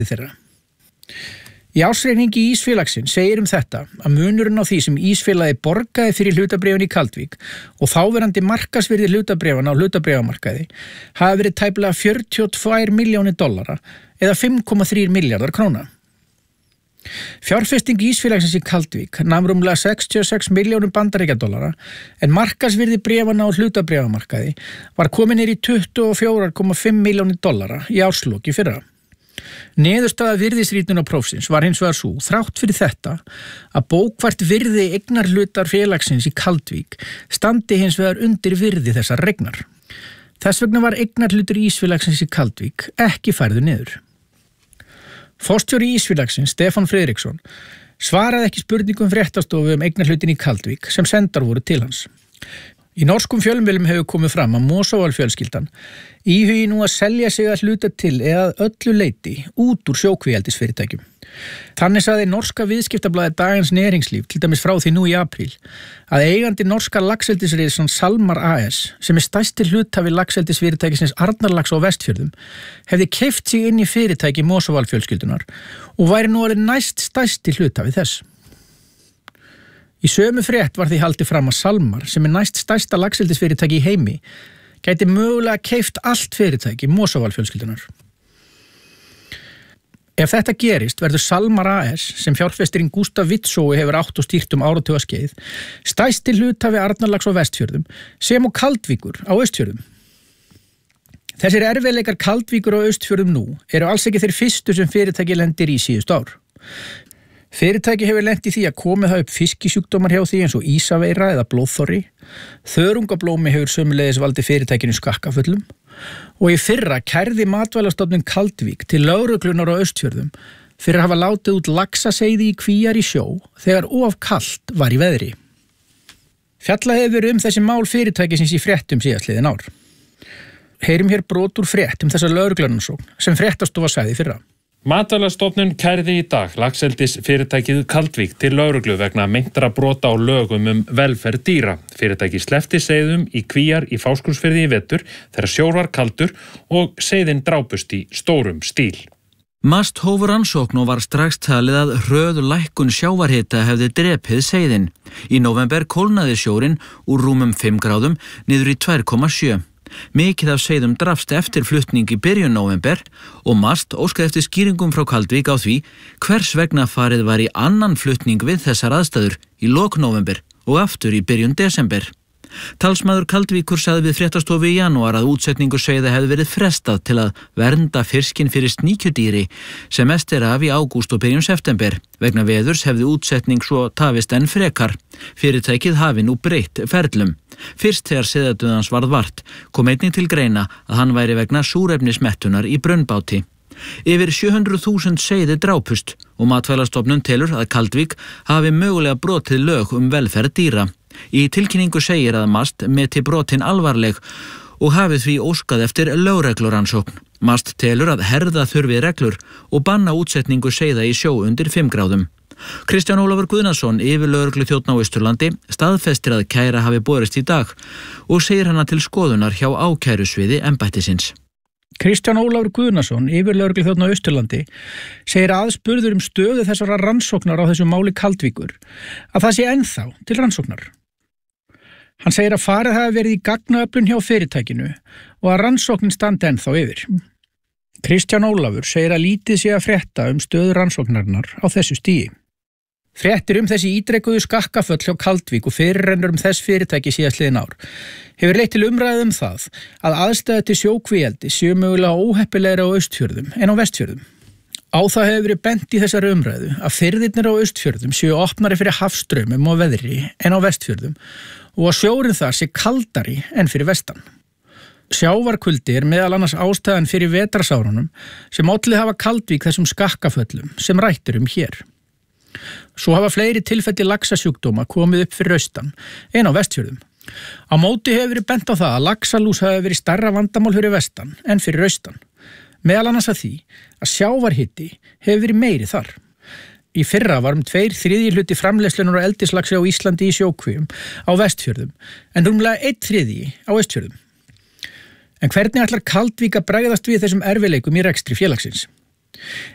þeirra. Í ársreikningi Ísfélagsins segir þetta að munurinn á því sem Ísfélagi borgaði fyrir hlutabréfin í Kaldvík og þáverandi markaðsvirði hlutabréfanna á hlutabréfamarkaði hafi verið tæplega $42 milljónir eða 5,3 milljarðar króna. Fjárfesting Ísfélagsins í Kaldvík nam rúmlega 66 milljónum bandaríkjadollara en markaðsvirði bréfanna á hlutabréfamarkaði var komin niður í $24,5 milljónir í árslok í fyrra. Niðurstaða virðisrýrnunarprófsins var hins vegar sú, þrátt fyrir þetta, að bókvært virði eignarhlutar félagsins í Kaldvík standi hins vegar undir virði þessar eignar. Þess vegna var eignarhlutur Ísfélagsins í Kaldvík ekki færður niður. Forstjóri Ísfélagsins, Stefán Friðriksson, svaraði ekki spurningum fréttastofu eignarhlutin í Kaldvík sem sendar voru til hans. Í norskum fjölmiðlum hefur komið fram að Mosavoll fjölskyldan íhugi nú að selja sig að hluta til eða öllu leyti út úr sjókvíeldisfyrirtækjum. Þannig sagði norska viðskiptablaðið Dagens Næringslíf til dæmis frá því nú í apríl að eigandi norska laxeldisriðsson SalMar AS sem stærsti hluthafi laxeldisfyrirtækisins Arnarlax á Vestfjörðum hefði keypt sig inn í fyrirtæki Mosavoll fjölskyldunar og væri nú orðinn næst stærsti hluthafi þess. Í sömu frétt var því haldið fram að SalMar, sem næst stærsta laxeldisfyrirtæki í heimi, gæti mögulega keypt allt fyrirtæki Mosavoll fjölskyldunar. Ef þetta gerist verður SalMar AS, sem fjárfestirinn Gustaf Witzói hefur átt og stýrt áratugaskeið, stærsti hluthafi Arnarlax á Vestfjörðum, sem og Kaldvíkur á Austfjörðum. Þessir erfiðleikar Kaldvíkur á Austfjörðum nú eru alls ekki þeir fyrstu sem fyrirtæki lendir í síðustu ár. Fyrirtæki hefur lent í því að komið það upp fiskisjúkdómar hjá því eins og ísaveira eða blóðþorri, þörungablómi hefur sömuleiðis valdið fyrirtækinu skakkaföllum og í fyrra kærði Matvælastofnun Kaldvík til lögreglunar á Austfjörðum fyrir að hafa látið út laxaseiði í kvíar í sjó þegar of kalt var í veðri. Fjallað hefur þessi mál fyrirtækisins í fréttum síðastliðin ár. Heyrim hér brot úr frétt þessa lögreglunarsókn sem fréttastofa sagði í fyrra. Matvælastofnun kærði í dag laxeldis fyrirtækið Kaldvík til lögreglu vegna meintra brota á lögum velferð dýra. Fyrirtæki sleppti seiðum í kvíar í Fáskrúðsfirði í vetur þegar sjór var kaldur og seiðin drápust í stórum stíl. MAST hóf rannsókn og var strax talið að hröð lækkun sjávarhita hefði drepið seiðin. Í nóvember kólnaði sjórinn úr rúmum 5 gráðum niður í 2,7. Mikið af seiðum drafst eftir flutning í byrjun nóvember og MAST óskaði eftir skýringum frá Kaldvík á því hvers vegna farið var í annan flutning við þessar aðstæður í lok nóvember og aftur í byrjun desember. Talsmaður Kaldvíkur sagði við fréttastofu í janúar að útsetningu seiða hefði verið frestað til að vernda fiskinn fyrir sníkjudýri sem mest af í ágúst og byrjun september. Vegna veðurs hefði útsetning svo tafist enn frekar. Fyrirtækið hafi nú breytt ferlum. Fyrst þegar seiðadauðans varð vart kom einnig til greina að hann væri vegna súrefnismettunar í brunnbáti. Yfir 700.000 seiði drápust og Matvælastofnun telur að Kaldvík hafi mögulega brotið lög velferð dýra. Í tilkynningu segir að MAST meti brotin alvarleg og hafi því óskað eftir lögreglurannsókn. MAST telur að herða þurfi reglur og banna útsetningu seiða í sjó undir 5 gráðum. Kristján Ólafur Guðnason, yfirlögregluþjónn á Austurlandi, staðfestir að kæra hafi borist í dag og segir hana til skoðunar hjá ákærusviði embættisins. Kristján Ólafur Guðnason, yfirlögregluþjónn á Austurlandi, segir aðspurður stöðu þessara rannsóknar á þessu máli Kaldvíkur að það sé ennþá til rannsóknar. Hann segir að farið hafi verið í gagnaöflun hjá fyrirtækinu og að rannsóknin standi ennþá yfir. Kristján Ólafur segir að lítið sé að frétta stöðu rannsóknarinnar á þessu stigi. Fréttir þessi ítrekuðu skakkaföll hjá Kaldvík og fyrirrennur þess fyrirtæki síðastliðin ár hefur leitt til umræðu það að aðstæður til sjókvíeldi séu mögulega óheppilegri á Austfjörðum en á Vestfjörðum. Á það hefur verið bent í þessari umræðu að firðirnir á Austfjörðum séu opnari fyrir hafstraumum og veðri en á Vestfjörðum og að sjórinn þar sé kaldari en fyrir vestan. Sjávarkuldi meðal annars ástæðan fyrir vetrarsárunum sem olli hafa Kaldvík þessum skakkaföllum sem rætt hér. Svo hafa fleiri tilfelli laxasjúkdóma komið upp fyrir austan en á Vestfjörðum. Á móti hefur verið bent á það að laxalús hafi verið stærra vandamál fyrir vestan en fyrir austan. Meðal annars að því að sjávarhiti hefur verið meiri þar. Í fyrra var 2/3 hluti framleiðslunnar og eldislaxi á Íslandi í sjókvíum á Vestfjörðum en rúmlega 1/3 á Austfjörðum. En hvernig ætlar Kaldvík að bregðast við þessum erfiðleikum í rekstri félagsins?